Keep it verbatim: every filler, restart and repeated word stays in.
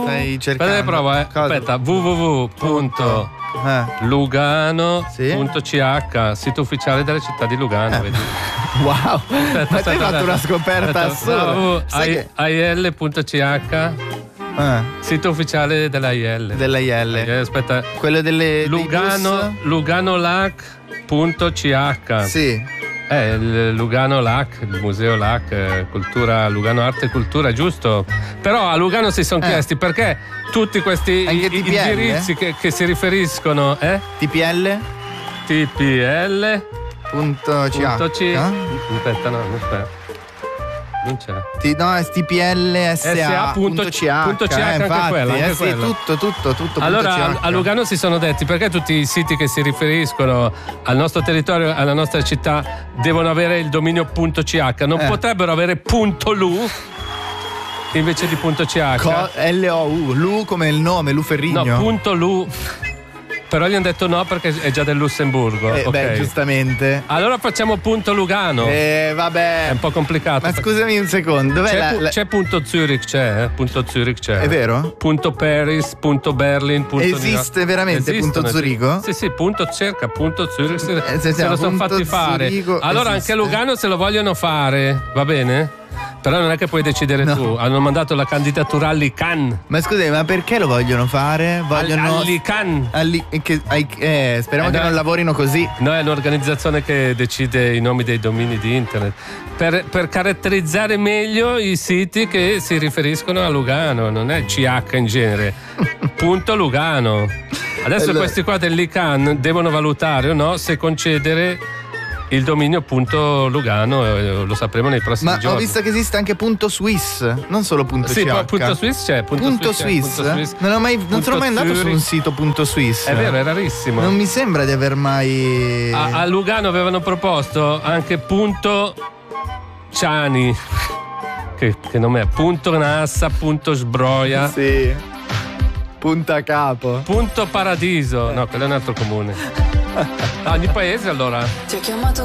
stai cercando. Aspetta, prova, eh. Cosa? Aspetta, w w w punto lugano punto c h, sito ufficiale della città di Lugano. Eh. Vedi? Wow, Aspetta, ma tu hai fatto una scoperta assurda. No, Sai che- a i l punto c h, eh, sito ufficiale dell'A I L. della I L. Eh, Aspetta, Quello delle Lugano, luganolac punto c h. Sì. Eh, il Lugano L A C, il museo L A C, eh, cultura, Lugano Arte e Cultura, giusto? Però a Lugano si sono Eh. chiesti perché tutti questi Anche i- T P L, indirizzi che, che si riferiscono, eh? T P L T P L punto C punto C. H. Aspetta, no, aspetta. Non c'è. Ti- no, è T P L S A punto C H. punto C H, eh, anche infatti, quella, anche eh, sì, quella. tutto, tutto, tutto. Allora punto a, C H. a Lugano si sono detti perché tutti i siti che si riferiscono al nostro territorio, alla nostra città, devono avere il dominio .ch, non Eh. potrebbero avere .lu invece di .ch? Co- L O U, Lu come il nome, Lu Ferrigno. No, punto .lu. Però gli hanno detto no perché è già del Lussemburgo. Eh, ok. Beh, giustamente. Allora facciamo punto Lugano. Eh, vabbè. È un po' complicato. Ma scusami un secondo, dov'è C'è, la, pu- la- c'è punto Zurich, c'è, eh? Punto Zurich c'è. È vero? Punto Paris, punto Berlin, punto Esiste New- veramente punto Esistono, Zurigo? Sì, sì, punto cerca, punto Zurich se, Eh, se- se se- lo sono punto fatti fare. Zurigo Allora esiste. anche a Lugano se lo vogliono fare, va bene? Però non è che puoi decidere No. tu. Hanno mandato la candidatura all'I-Can. Ma scusami, ma perché lo vogliono fare? Vogliono All'I-Can. Alli- che- ai- eh, speriamo Eh, che no. non lavorino così. No, è un'organizzazione che decide i nomi dei domini di internet per, per caratterizzare meglio i siti che si riferiscono a Lugano, non è C H in genere. Punto Lugano. Adesso Allora- questi qua dell'I C A N devono valutare o no se concedere il dominio punto Lugano, eh, lo sapremo nei prossimi Ma giorni. ho visto che esiste anche punto Swiss, non solo punto Sì, C H. poi punto Swiss c'è, punto, Punto Swiss, c'è, Swiss? punto Swiss, Non, ho mai, non punto sono mai andato su Zurich. un sito punto Swiss. È vero, è rarissimo. Non mi sembra di aver mai. A, a Lugano avevano proposto anche punto Ciani, che, che nome è? Punto Nassa, punto Sbroia, Sì. Punta capo. punto Paradiso. No, quello è un altro comune. Ah, ogni paese allora. Ti ho chiamato